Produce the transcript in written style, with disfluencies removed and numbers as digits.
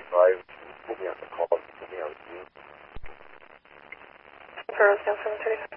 So I put me on the call, put me on the team. For 735.